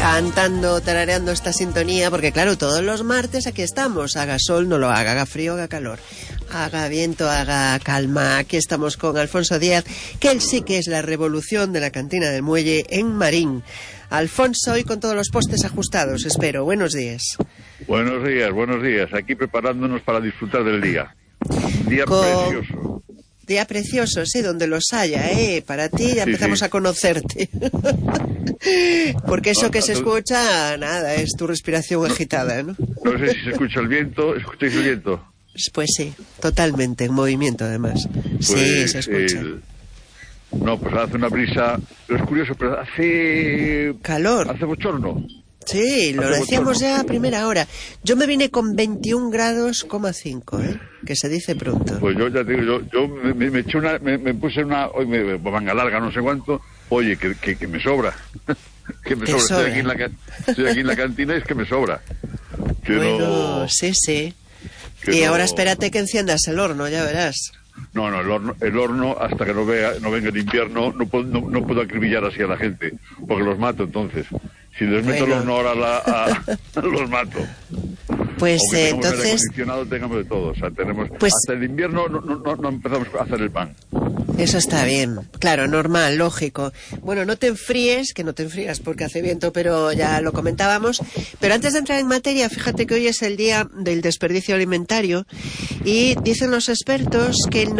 cantando, tarareando esta sintonía, porque claro, todos los martes aquí estamos, haga sol, no lo haga, haga frío, haga calor, haga viento, haga calma. Aquí estamos con Alfonso Díaz, que él sí que es la revolución de la cantina del muelle en Marín. Alfonso, hoy con todos los postes ajustados, espero. Buenos días. Buenos días. Aquí preparándonos para disfrutar del día. Día precioso. Día precioso, sí, donde los haya, ¿eh? Para ti ya empezamos a conocerte. Porque eso que se escucha, nada, es tu respiración agitada, ¿no? No sé si se escucha el viento. ¿Escucháis el viento? Pues sí, totalmente, en movimiento además. Pues, sí, se escucha. No, pues hace una brisa. Es curioso, pero hace... calor. Hace bochorno. Sí, lo decíamos ya a primera hora. Yo me vine con 21 grados, 5, que se dice pronto. Pues yo ya te digo, yo me eché una, me puse una, hoy manga larga, no sé cuánto, oye, que me sobra. Que me sobra. Estoy aquí en la cantina y es que me sobra. Que bueno, no, sí. Y ahora espérate que enciendas el horno, ya verás. No, el horno hasta que no venga el invierno, no puedo acribillar así a la gente, porque los mato entonces. Si les meto el horno ahora los mato. Pues aunque entonces... aire acondicionado, tengamos de todo. O sea, tenemos... Pues, hasta el invierno no empezamos a hacer el pan. Eso está bien. Claro, normal, lógico. Bueno, no te enfríes, que no te enfrías porque hace viento, pero ya lo comentábamos. Pero antes de entrar en materia, fíjate que hoy es el día del desperdicio alimentario y dicen los expertos que el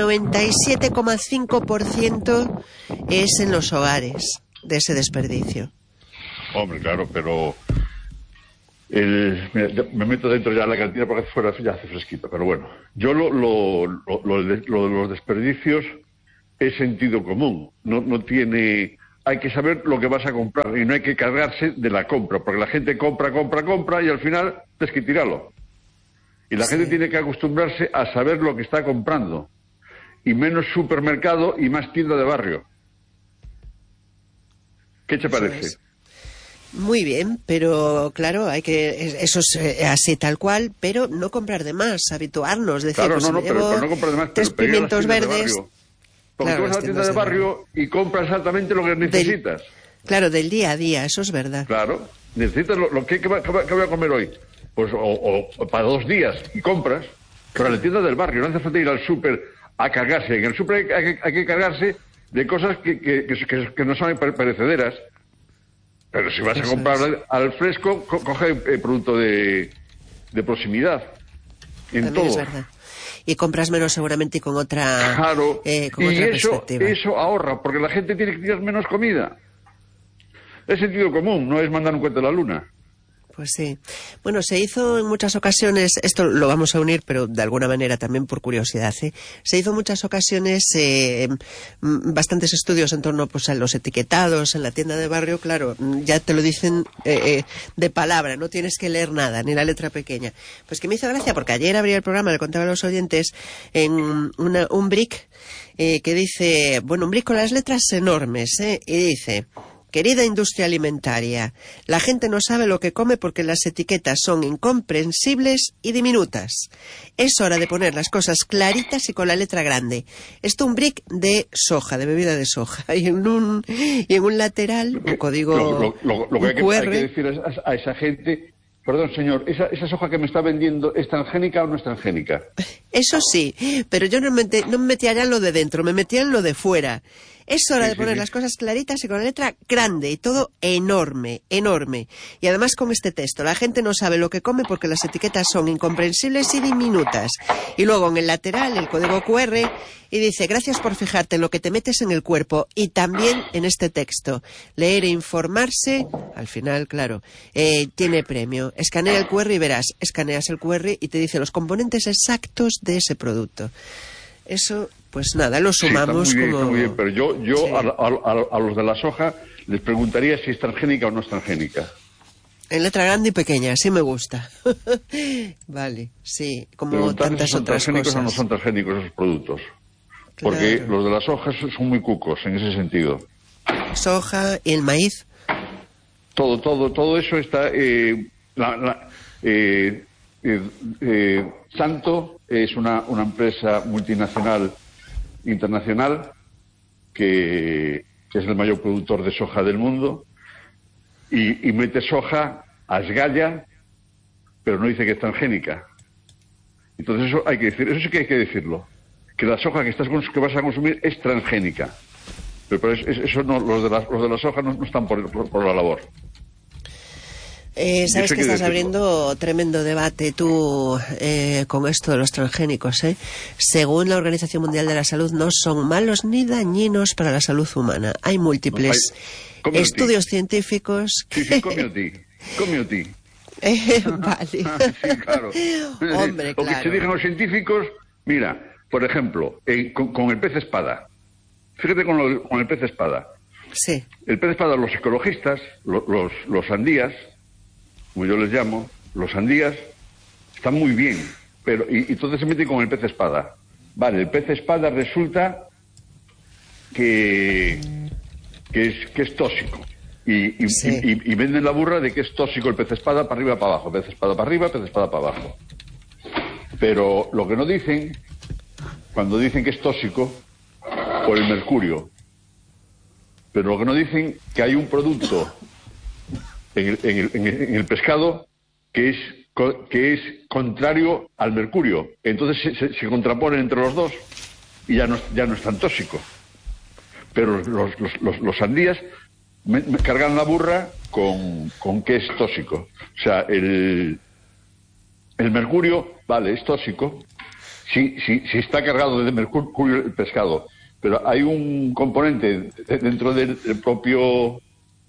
97,5% es en los hogares de ese desperdicio. Hombre, claro, pero mira, me meto dentro ya de la cantina porque fuera ya hace fresquito, pero bueno, yo lo de los desperdicios es sentido común, no tiene, hay que saber lo que vas a comprar y no hay que cargarse de la compra, porque la gente compra y al final tienes que tirarlo. Y la gente tiene que acostumbrarse a saber lo que está comprando, y menos supermercado y más tienda de barrio. ¿Qué te parece? Muy bien, pero claro, eso es así tal cual, pero no comprar de más, habituarnos, decir, claro, pues pero no comprar de más, 3 pimientos verdes. Porque tú vas a la tienda de barrio y compras exactamente lo que necesitas. Claro, del día a día, eso es verdad. Claro, necesitas ¿qué voy a comer hoy? Pues o para 2 días y compras, pero en la tienda del barrio no hace falta ir al súper a cargarse. En el súper hay que cargarse de cosas que no son perecederas. Pero si vas a comprar al fresco, coge producto de proximidad. En todo. Es verdad. Y compras menos seguramente y con otra, claro, con otra perspectiva. Eso ahorra, porque la gente tiene que tirar menos comida. Es sentido común, no es mandar un cohete a la luna. Pues sí. Bueno, se hizo en muchas ocasiones, esto lo vamos a unir, pero de alguna manera también por curiosidad, se hizo en muchas ocasiones bastantes estudios en torno pues a los etiquetados en la tienda de barrio, claro, ya te lo dicen de palabra, no tienes que leer nada, ni la letra pequeña. Pues que me hizo gracia, porque ayer abrí el programa, le contaba a los oyentes, en un brick que dice, bueno, un brick con las letras enormes, y dice... Querida industria alimentaria, la gente no sabe lo que come porque las etiquetas son incomprensibles y diminutas. Es hora de poner las cosas claritas y con la letra grande. Esto un brick de soja, de bebida de soja. Y en un lateral, un código lo que hay que decir a esa gente... Perdón, señor, ¿esa soja que me está vendiendo es transgénica o no es transgénica? Eso sí, pero yo no me metía ya en lo de dentro, me metía en lo de fuera. Es hora de poner las cosas claritas y con la letra grande y todo enorme, enorme. Y además con este texto, la gente no sabe lo que come porque las etiquetas son incomprensibles y diminutas. Y luego en el lateral el código QR y dice, gracias por fijarte en lo que te metes en el cuerpo. Y también en este texto, leer e informarse, al final, claro, tiene premio. Escanea el QR y verás, escaneas el QR y te dice los componentes exactos de ese producto. Eso, pues nada, lo sumamos está muy bien, pero yo a los de la soja les preguntaría si es transgénica o no es transgénica. En letra grande y pequeña, sí me gusta. Vale, sí, como tantas si otras cosas. ¿Son transgénicos o no son transgénicos esos productos? Claro. Porque los de las hojas son muy cucos en ese sentido. Soja y el maíz. Todo eso está... Santo es una empresa multinacional internacional que es el mayor productor de soja del mundo y mete soja a esgalla, pero no dice que es transgénica. Entonces eso hay que decir, eso sí que hay que decirlo, que la soja que vas a consumir es transgénica. Pero eso no, los de la soja no están por la labor. Sabes que estás abriendo tremendo debate tú con esto de los transgénicos. Según la Organización Mundial de la Salud, no son malos ni dañinos para la salud humana. Hay múltiples estudios científicos. Sí, community. Vale. Sí, claro. Hombre, claro. Lo que se digan los científicos, mira, por ejemplo, con el pez espada. Fíjate con el pez espada. Sí. El pez espada, los ecologistas, los sandías, como yo les llamo, los sandías están muy bien, pero y entonces se meten con el pez espada. Vale, el pez espada resulta que es tóxico. Y venden la burra de que es tóxico el pez espada para arriba para abajo, pez espada para arriba, pez espada para abajo. Pero lo que no dicen, cuando dicen que es tóxico, por el mercurio. Pero lo que no dicen que hay un producto en el pescado que es contrario al mercurio. Entonces se contraponen entre los dos y ya no es tan tóxico. Pero los sandías me cargan la burra con que es tóxico. O sea, el mercurio, vale, es tóxico si está cargado de mercurio el pescado. Pero hay un componente dentro del propio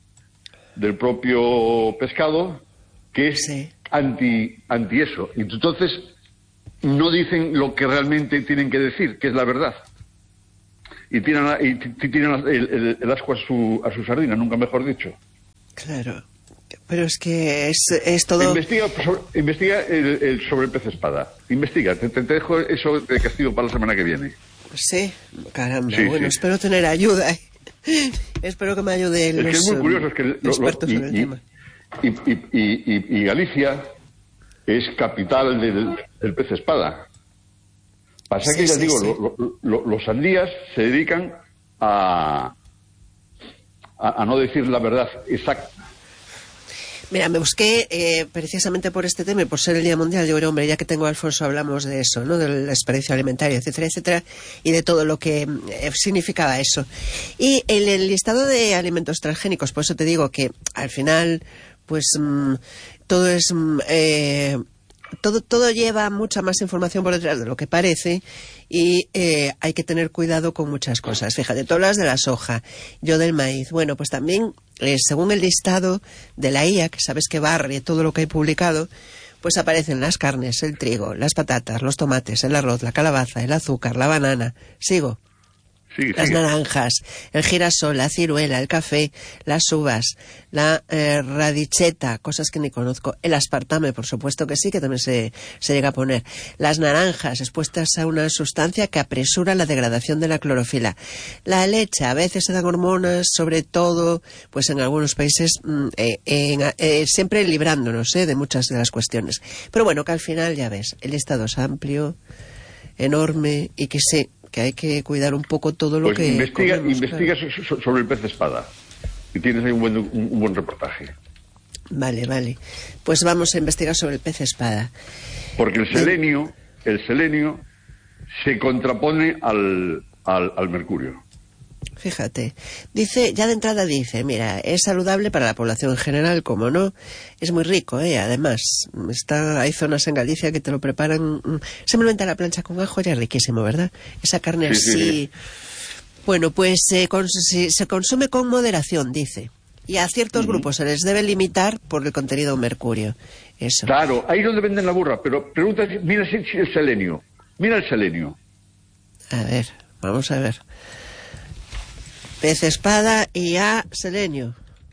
pescado que es anti eso. Y entonces no dicen lo que realmente tienen que decir, que es la verdad. Y tiran el asco a su sardina, nunca mejor dicho. Claro. Pero es que es todo... Investiga sobre el pez espada. Investiga. Te dejo eso de castigo para la semana que viene. Sí, caramba. Sí, bueno, espero tener ayuda. Espero que me ayude los es muy curioso, es que expertos en el tema. Y Galicia es capital del pez espada. Pasa que, los sandías se dedican a no decir la verdad exacta. Mira, me busqué precisamente por este tema y por ser el Día Mundial. Digo, hombre, ya que tengo a Alfonso, hablamos de eso, ¿no? Del desperdicio alimentario, etcétera, etcétera, y de todo lo que significaba eso. Y en el listado de alimentos transgénicos, por eso te digo que al final, pues todo es... Todo lleva mucha más información por detrás de lo que parece y hay que tener cuidado con muchas cosas. Fíjate, tú hablas de la soja, yo del maíz. Bueno, pues también, según el listado de la IA, que sabes que barre todo lo que hay publicado, pues aparecen las carnes, el trigo, las patatas, los tomates, el arroz, la calabaza, el azúcar, la banana. ¿Sigo? Las naranjas, el girasol, la ciruela, el café, las uvas, la radicheta, cosas que ni conozco, el aspartame, por supuesto que sí, que también se llega a poner, las naranjas expuestas a una sustancia que apresura la degradación de la clorofila, la leche, a veces se dan hormonas, sobre todo, pues en algunos países, siempre librándonos de muchas de las cuestiones. Pero bueno, que al final, ya ves, el listado es amplio, enorme, y que sí, que hay que cuidar un poco todo lo pues que investiga claro. Sobre el pez espada y tienes ahí un buen reportaje. Vale, pues vamos a investigar sobre el pez espada, porque el selenio se contrapone al mercurio. Fíjate, dice, ya de entrada dice, mira, es saludable para la población en general, como no, es muy rico, además, hay zonas en Galicia que te lo preparan simplemente a la plancha con ajo, ya es riquísimo, ¿verdad? Esa carne así. Sí. Bueno, pues se consume con moderación, dice, y a ciertos grupos se les debe limitar por el contenido de mercurio, eso. Claro, ahí es donde venden la burra, pero pregunta, mira el selenio, A ver, vamos a ver. Pez espada y a selenio.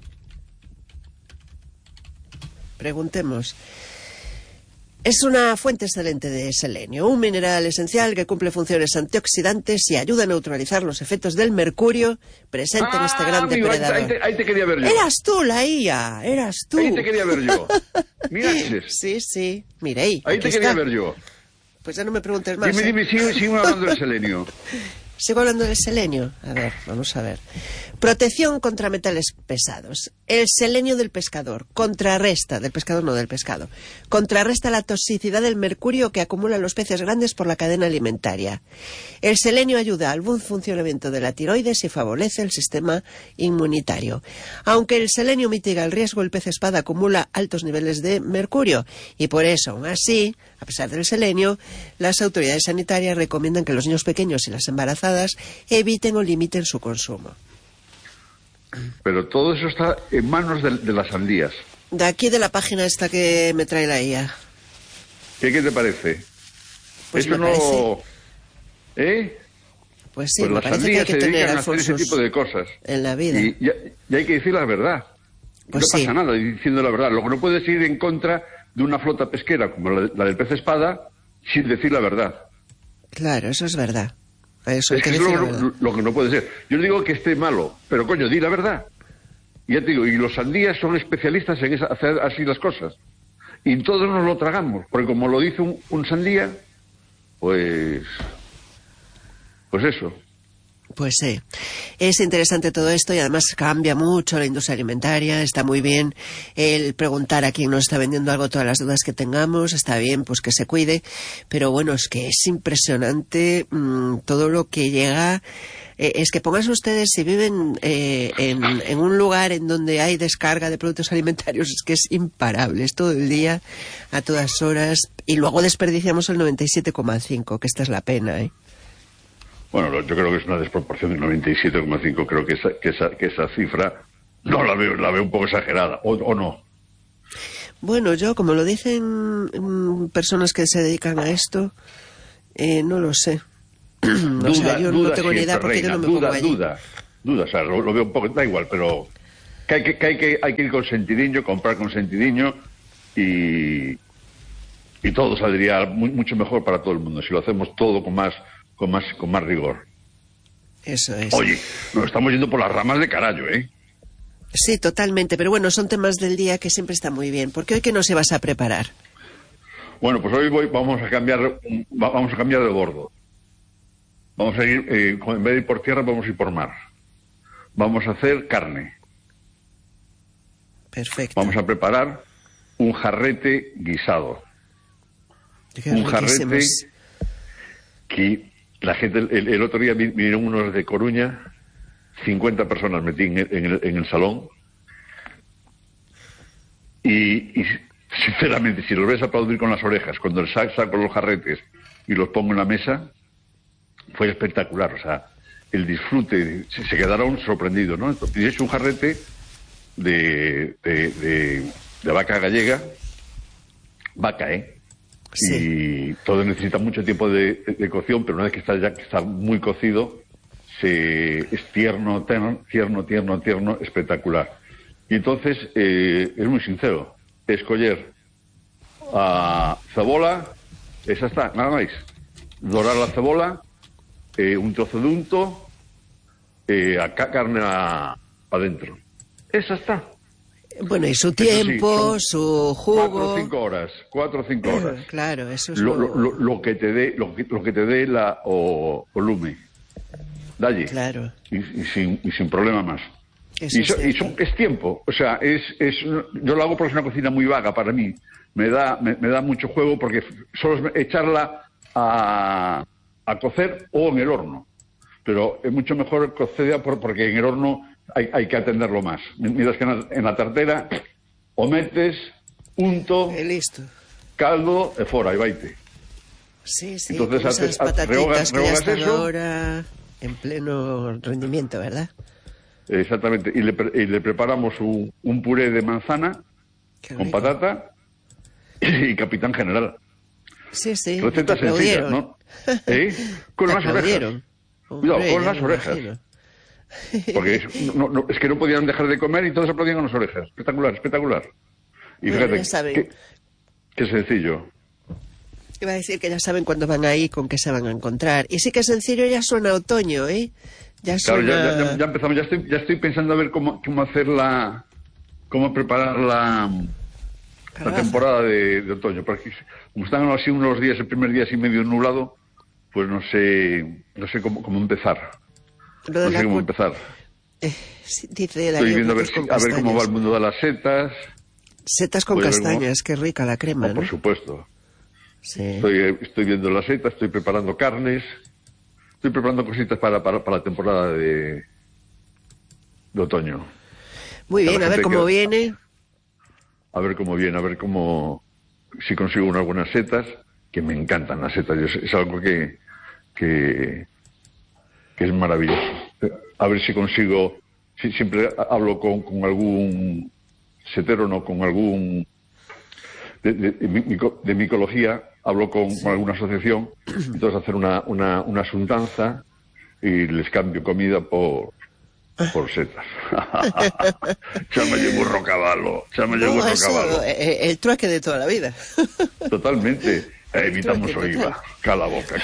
Preguntemos. Es una fuente excelente de selenio, un mineral esencial que cumple funciones antioxidantes y ayuda a neutralizar los efectos del mercurio presente en este gran depredador. Ahí te quería ver yo. Eras tú la IA, eras tú. Ahí te quería ver yo. Mira, sí, mirei. Ahí te quería ver yo. Pues ya no me preguntes más. Dime, sigue hablando del selenio. ¿Sigo hablando del selenio? A ver, vamos a ver. Protección contra metales pesados. El selenio del pescador contrarresta, del pescador no, del pescado, contrarresta la toxicidad del mercurio que acumulan los peces grandes por la cadena alimentaria. El selenio ayuda al buen funcionamiento de la tiroides y favorece el sistema inmunitario. Aunque el selenio mitiga el riesgo, el pez espada acumula altos niveles de mercurio y por eso, aún así, a pesar del selenio, las autoridades sanitarias recomiendan que los niños pequeños y las embarazadas eviten o limiten su consumo. Pero todo eso está en manos de las sandías. De aquí, de la página esta que me trae la IA. ¿Qué te parece? Pues eso me no... parece... Pues sí, pues me las parece que hay sandías que se tener dedican a hacer ese Alfonsos tipo de cosas. en la vida. Y hay que decir la verdad. Pues no sí. pasa nada diciendo la verdad. Lo que no puedes ir en contra de una flota pesquera como la del pez espada sin decir la verdad. Claro, eso es verdad. Eso hay Es que que es decir la verdad. lo que no puede ser. Yo no digo que esté malo, pero coño, di la verdad. Y ya te digo, y los sandías son especialistas en hacer así las cosas. Y todos nos lo tragamos, porque como lo dice un sandía, pues eso. Pues sí, es interesante todo esto y además cambia mucho la industria alimentaria, está muy bien el preguntar a quién nos está vendiendo algo, todas las dudas que tengamos, está bien pues que se cuide, pero bueno, es que es impresionante todo lo que llega. Es que pónganse ustedes, si viven en un lugar en donde hay descarga de productos alimentarios, es que es imparable, es todo el día, a todas horas, y luego desperdiciamos el 97,5, que esta es la pena, ¿eh? Bueno, yo creo que es una desproporción del 97,5. Creo que esa cifra no la veo un poco exagerada, o no. Bueno, yo, como lo dicen personas que se dedican a esto, no lo sé. O sea, yo no tengo ni idea porque yo no me pongo allí. Duda, o sea, lo veo un poco, da igual, pero hay que ir con sentidiño, comprar con sentidiño y todo saldría mucho mejor para todo el mundo si lo hacemos todo con más rigor. Eso es. Oye, nos estamos yendo por las ramas de carajo, ¿eh? Sí, totalmente, pero bueno, son temas del día que siempre están muy bien. ¿Por qué hoy qué nos ibas a preparar? Bueno, pues hoy vamos a cambiar de bordo. Vamos a ir, en vez de ir por tierra, vamos a ir por mar. Vamos a hacer carne. Perfecto. Vamos a preparar un jarrete guisado. Un jarrete que la gente, el otro día vinieron unos de Coruña, 50 personas metí en el salón, y sinceramente, si los ves aplaudir con las orejas cuando saco los jarretes y los pongo en la mesa, fue espectacular. O sea, el disfrute, se quedaron sorprendidos, ¿no? Y es un jarrete de vaca gallega, vaca, Sí. Y todo necesita mucho tiempo de cocción, pero una vez que está muy cocido, es tierno, espectacular. Y entonces es muy sincero, escoger cebola, esa está, nada más, dorar la cebola, un trozo de unto, carne adentro. Esa está. Bueno, y su tiempo, sí, su jugo. 4 o 5 horas. Claro, eso es lo que te dé la volumen. Dalle. Claro. Y sin problema más. Es tiempo. O sea, yo lo hago porque es una cocina muy vaga para mí. Me da mucho juego porque solo es echarla a cocer o en el horno. Pero es mucho mejor cocer porque en el horno hay que atenderlo más. Mientras que en la tartera o metes unto, listo. caldo e fora, y vaite. Sí, Entonces con esas patatitas que ya están eso, ahora en pleno rendimiento, ¿verdad? Exactamente. Y le preparamos un puré de manzana con patata y capitán general. Sí. Recetas sencillas, ¿no? Con las orejas. Cuidado, con las orejas. Porque es que no podían dejar de comer y todos aplaudían con las orejas. Espectacular. Y bueno, fíjate, qué sencillo. Iba a decir que ya saben cuándo van ahí, con qué se van a encontrar. Y sí que sencillo, ya suena otoño, ¿eh? Ya suena... Claro, ya empezamos. Ya estoy pensando a ver cómo hacer cómo preparar la temporada de otoño. Porque como están así unos días, el primer día así medio nublado, pues no sé cómo empezar. Lo de No sé cómo empezar. Sí, dice Estoy viendo a ver castañas. cómo va el mundo de las setas. Setas con Voy a ver castañas, qué rica la crema, ¿no? Por supuesto. Sí. Estoy viendo las setas, estoy preparando carnes, estoy preparando cositas para la temporada de otoño. Muy bien, a ver cómo viene. A ver cómo viene, si consigo unas buenas setas, que me encantan las setas. Es algo que es maravilloso. A ver si consigo, siempre hablo con algún setero, no, con algún de micología, hablo con alguna asociación, entonces hacer una asuntanza y les cambio comida por setas. Chámalle burro cabalo. El trueque de toda la vida. Totalmente. Evitamos oír. Cala boca.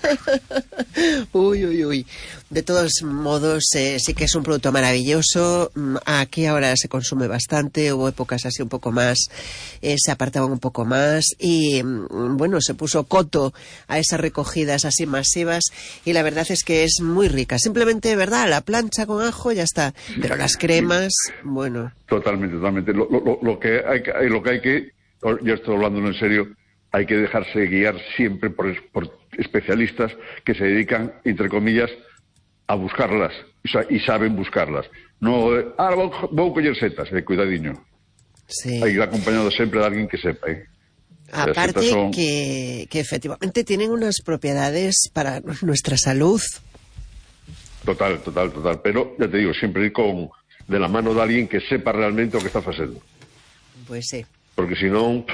Uy. De todos modos, sí que es un producto maravilloso. Aquí ahora se consume bastante. Hubo épocas así un poco más, se apartaban un poco más. Y bueno, se puso coto a esas recogidas así masivas. Y la verdad es que es muy rica. Simplemente, ¿verdad? La plancha con ajo, ya está. Pero las cremas, bueno. Totalmente. Lo que hay que, yo estoy hablándolo en serio, hay que dejarse guiar siempre por especialistas que se dedican, entre comillas, a buscarlas y saben buscarlas. No, voy a coger setas, cuidadiño. Sí. Hay que ir acompañado siempre de alguien que sepa. Aparte que efectivamente tienen unas propiedades para nuestra salud. Total. Pero, ya te digo, siempre ir de la mano de alguien que sepa realmente lo que está haciendo. Pues sí. Porque si no...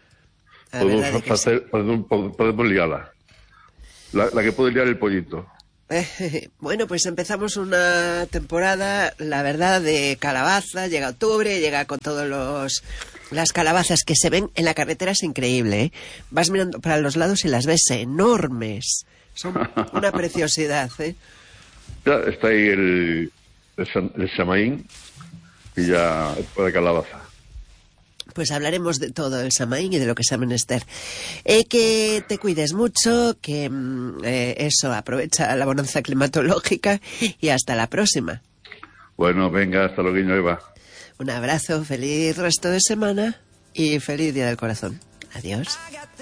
podemos liarla. La que puede liar el pollito. Bueno, pues empezamos una temporada, la verdad, de calabaza. Llega octubre, llega con todos las calabazas que se ven en la carretera, es increíble, ¿eh? Vas mirando para los lados y las ves enormes. Son una preciosidad, ¿eh? Ya está ahí el samaín y ya de calabaza. Pues hablaremos de todo el samaín y de lo que sea menester. Que te cuides mucho, que eso, aprovecha la bonanza climatológica y hasta la próxima. Bueno, venga, hasta luego, Eva. Un abrazo, feliz resto de semana y feliz Día del Corazón. Adiós.